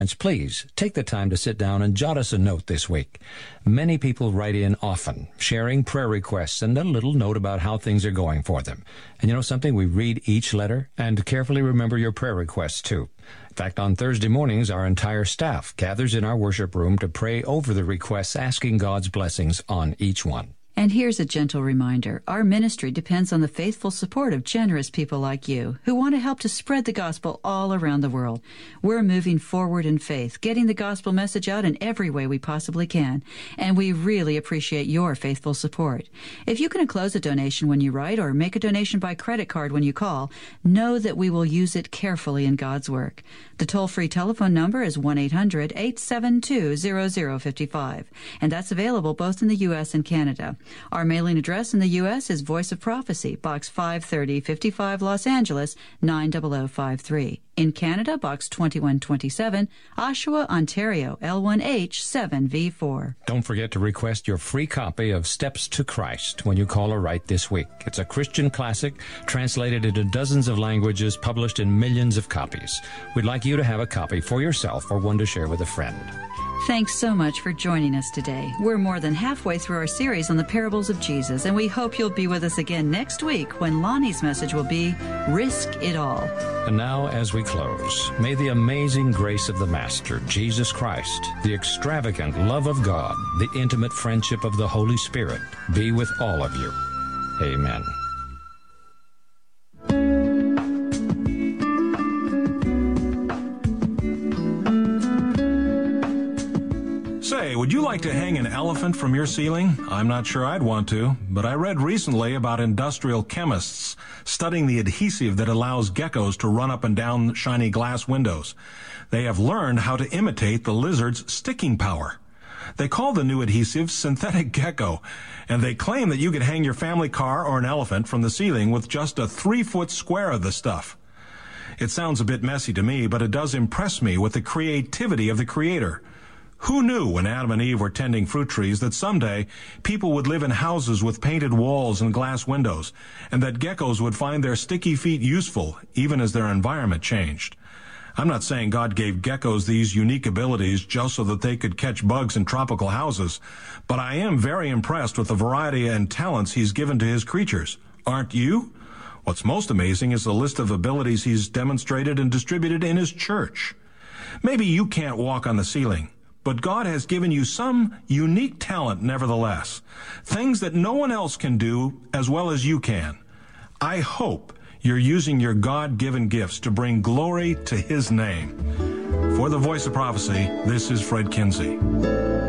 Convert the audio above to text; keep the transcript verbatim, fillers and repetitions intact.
Please take the time to sit down and jot us a note this week. Many people write in often, sharing prayer requests and a little note about how things are going for them. And you know something? We read each letter and carefully remember your prayer requests too. In fact, on Thursday mornings, our entire staff gathers in our worship room to pray over the requests, asking God's blessings on each one. And here's a gentle reminder. Our ministry depends on the faithful support of generous people like you who want to help to spread the gospel all around the world. We're moving forward in faith, getting the gospel message out in every way we possibly can, and we really appreciate your faithful support. If you can enclose a donation when you write or make a donation by credit card when you call, know that we will use it carefully in God's work. The toll-free telephone number is one eight hundred eight seven two zero zero five five, and that's available both in the U S and Canada. Our mailing address in the U S is Voice of Prophecy, Box five thirty fifty-five, Los Angeles, nine zero zero five three. In Canada, Box twenty-one twenty-seven, Oshawa, Ontario, L one H seven V four. Don't forget to request your free copy of Steps to Christ when you call or write this week. It's a Christian classic, translated into dozens of languages, published in millions of copies. We'd like you to have a copy for yourself or one to share with a friend. Thanks so much for joining us today. We're more than halfway through our series on the parables of Jesus, and we hope you'll be with us again next week when Lonnie's message will be Risk It All. And now, as we close, may the amazing grace of the Master, Jesus Christ, the extravagant love of God, the intimate friendship of the Holy Spirit be with all of you. Amen. Say, would you like to hang an elephant from your ceiling? I'm not sure I'd want to, but I read recently about industrial chemists studying the adhesive that allows geckos to run up and down shiny glass windows. They have learned how to imitate the lizard's sticking power. They call the new adhesive synthetic gecko, and they claim that you could hang your family car or an elephant from the ceiling with just a three-foot square of the stuff. It sounds a bit messy to me, but it does impress me with the creativity of the creator. Who knew when Adam and Eve were tending fruit trees that someday people would live in houses with painted walls and glass windows, and that geckos would find their sticky feet useful even as their environment changed? I'm not saying God gave geckos these unique abilities just so that they could catch bugs in tropical houses, but I am very impressed with the variety and talents he's given to his creatures. Aren't you? What's most amazing is the list of abilities he's demonstrated and distributed in his church. Maybe you can't walk on the ceiling, but God has given you some unique talent nevertheless, things that no one else can do as well as you can. I hope you're using your God-given gifts to bring glory to his name. For the Voice of Prophecy, this is Fred Kinsey.